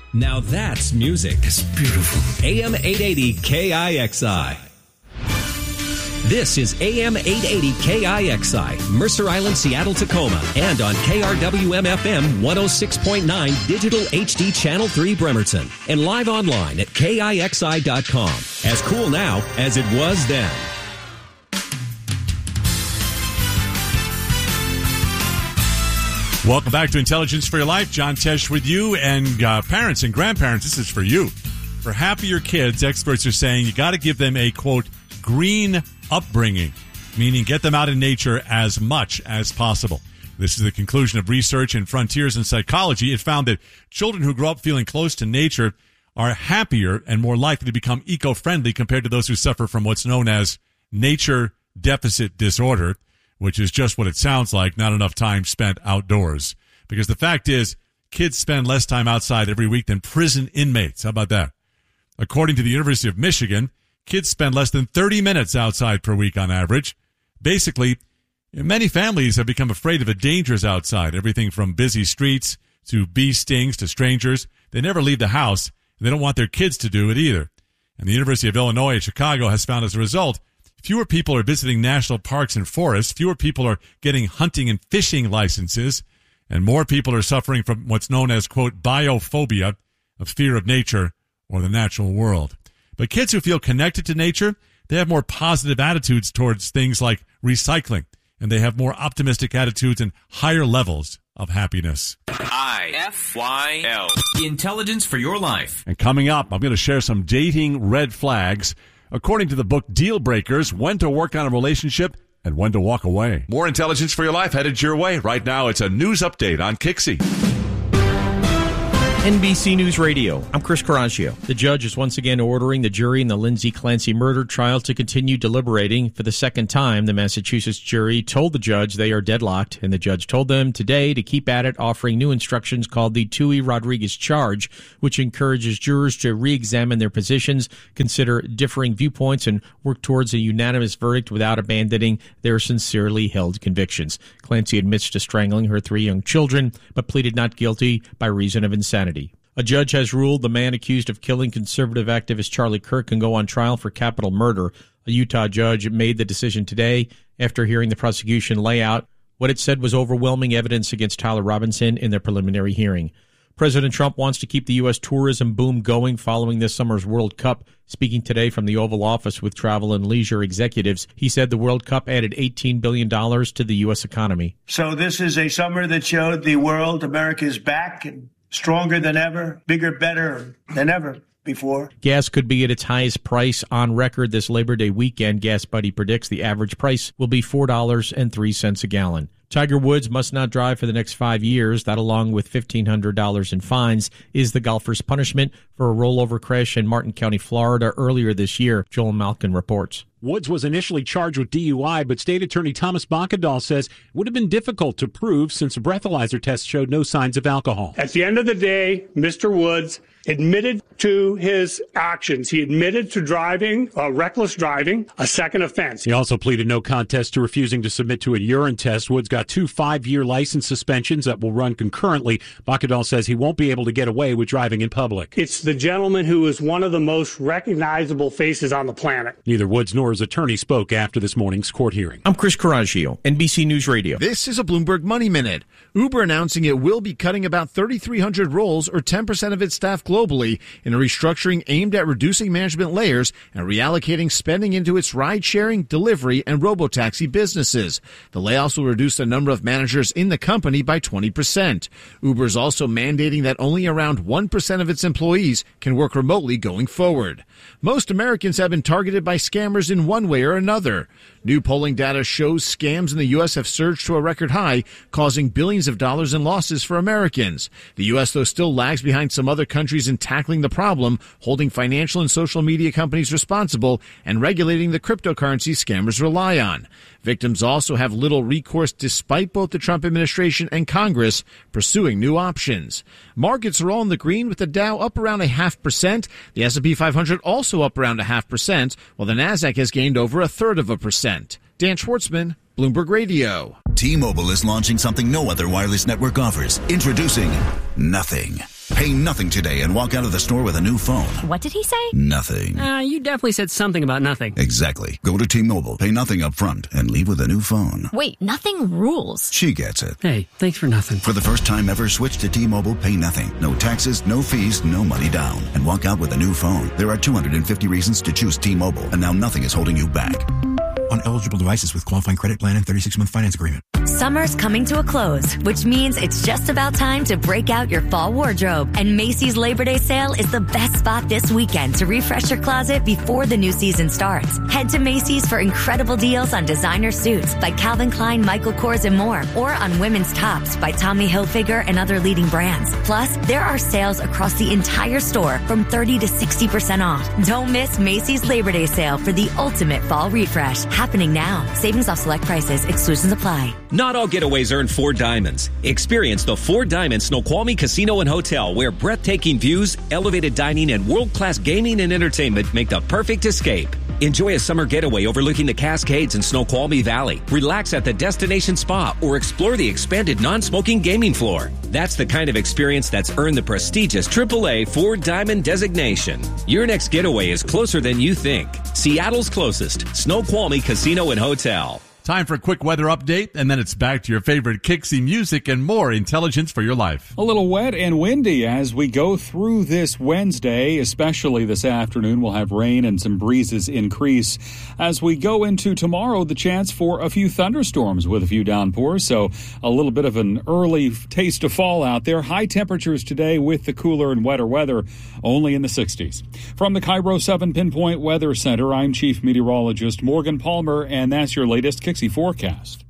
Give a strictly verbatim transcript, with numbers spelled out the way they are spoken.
Now that's music. It's beautiful. A M eight eighty K I X I. This is A M eight eighty K I X I, Mercer Island, Seattle, Tacoma, and on K R W M F M one oh six point nine Digital H D Channel three Bremerton, and live online at K I X I dot com. As cool now as it was then. Welcome back to Intelligence for Your Life. John Tesh with you, and uh, parents and grandparents, this is for you. For happier kids, experts are saying you got to give them a, quote, green upbringing, meaning get them out in nature as much as possible. This is the conclusion of research in Frontiers in Psychology. It found that children who grow up feeling close to nature are happier and more likely to become eco-friendly compared to those who suffer from what's known as nature deficit disorder, which is just what it sounds like, not enough time spent outdoors. Because the fact is, kids spend less time outside every week than prison inmates. How about that? According to the University of Michigan, kids spend less than thirty minutes outside per week on average. Basically, many families have become afraid of the dangers outside, everything from busy streets to bee stings to strangers. They never leave the house, and they don't want their kids to do it either. And the University of Illinois at Chicago has found as a result, fewer people are visiting national parks and forests, fewer people are getting hunting and fishing licenses, and more people are suffering from what's known as, quote, biophobia, a fear of nature or the natural world. But kids who feel connected to nature, they have more positive attitudes towards things like recycling, and they have more optimistic attitudes and higher levels of happiness. I F Y L. Intelligence for Your Life. And coming up, I'm going to share some dating red flags according to the book Deal Breakers, when to work on a relationship and when to walk away. More Intelligence for Your Life headed your way. Right now, it's a news update on Kixie. N B C News Radio. I'm Chris Caraccio. The judge is once again ordering the jury in the Lindsay Clancy murder trial to continue deliberating. For the second time, the Massachusetts jury told the judge they are deadlocked, and the judge told them today to keep at it, offering new instructions called the Tui Rodriguez charge, which encourages jurors to re-examine their positions, consider differing viewpoints, and work towards a unanimous verdict without abandoning their sincerely held convictions. Clancy admits to strangling her three young children, but pleaded not guilty by reason of insanity. A judge has ruled the man accused of killing conservative activist Charlie Kirk can go on trial for capital murder. A Utah judge made the decision today after hearing the prosecution lay out what it said was overwhelming evidence against Tyler Robinson in their preliminary hearing. President Trump wants to keep the U S tourism boom going following this summer's World Cup. Speaking today from the Oval Office with travel and leisure executives, he said the World Cup added eighteen billion dollars to the U S economy. So this is a summer that showed the world America is back and stronger than ever, bigger, better than ever before. Gas could be at its highest price on record this Labor Day weekend. Gas Buddy predicts the average price will be four dollars and three cents a gallon. Tiger Woods must not drive for the next five years. That, along with fifteen hundred dollars in fines, is the golfer's punishment for a rollover crash in Martin County, Florida earlier this year. Joel Malkin reports. Woods was initially charged with D U I, but State Attorney Thomas Bakadal says it would have been difficult to prove since a breathalyzer test showed no signs of alcohol. At the end of the day, Mister Woods admitted to his actions. He admitted to driving, uh, reckless driving, a second offense. He also pleaded no contest to refusing to submit to a urine test. Woods got two five-year license suspensions that will run concurrently. Bakadal says he won't be able to get away with driving in public. It's the gentleman who is one of the most recognizable faces on the planet. Neither Woods nor his attorney spoke after this morning's court hearing. I'm Chris Caraccio, N B C News Radio. This is a Bloomberg Money Minute. Uber announcing it will be cutting about thirty-three hundred roles, or ten percent of its staff globally, in a restructuring aimed at reducing management layers and reallocating spending into its ride-sharing, delivery, and robotaxi businesses. The layoffs will reduce the number of managers in the company by twenty percent. Uber is also mandating that only around one percent of its employees can work remotely going forward. Most Americans have been targeted by scammers in one way or another. New polling data shows scams in the U S have surged to a record high, causing billions of dollars in losses for Americans. The U S, though, still lags behind some other countries in tackling the problem, holding financial and social media companies responsible and regulating the cryptocurrency scammers rely on. Victims also have little recourse despite both the Trump administration and Congress pursuing new options. Markets are all in the green, with the Dow up around a half percent, the S and P five hundred also up around a half percent, while the Nasdaq has gained over a third of a percent. Dan Schwartzman, Bloomberg Radio. T-Mobile is launching something no other wireless network offers. Introducing Nothing. Pay nothing today and walk out of the store with a new phone. What did he say? Nothing. Uh, you definitely said something about nothing. Exactly. Go to T-Mobile, pay nothing up front, and leave with a new phone. Wait, nothing rules. She gets it. Hey, thanks for nothing. For the first time ever, switch to T-Mobile, pay nothing. No taxes, no fees, no money down. And walk out with a new phone. There are two hundred fifty reasons to choose T-Mobile, and now nothing is holding you back. On eligible devices with qualifying credit plan and thirty-six month finance agreement. Summer's coming to a close, which means it's just about time to break out your fall wardrobe. And Macy's Labor Day sale is the best spot this weekend to refresh your closet before the new season starts. Head to Macy's for incredible deals on designer suits by Calvin Klein, Michael Kors, and more, or on women's tops by Tommy Hilfiger and other leading brands. Plus, there are sales across the entire store from thirty to sixty percent off. Don't miss Macy's Labor Day sale for the ultimate fall refresh. Happening now. Savings off select prices. Exclusions apply. Not all getaways earn four diamonds. Experience the Four Diamonds Snoqualmie Casino and Hotel, where breathtaking views, elevated dining, and world-class gaming and entertainment make the perfect escape. Enjoy a summer getaway overlooking the Cascades in Snoqualmie Valley. Relax at the destination spa or explore the expanded non-smoking gaming floor. That's the kind of experience that's earned the prestigious triple A Four Diamond designation. Your next getaway is closer than you think. Seattle's closest, Snoqualmie Casino and Hotel. Time for a quick weather update, and then it's back to your favorite Kixie music and more intelligence for your life. A little wet and windy as we go through this Wednesday, especially this afternoon. We'll have rain and some breezes increase. As we go into tomorrow, the chance for a few thunderstorms with a few downpours, so a little bit of an early taste of fall out there. High temperatures today with the cooler and wetter weather, only in the sixties. From the Cairo seven Pinpoint Weather Center, I'm Chief Meteorologist Morgan Palmer, and that's your latest Kixie forecast.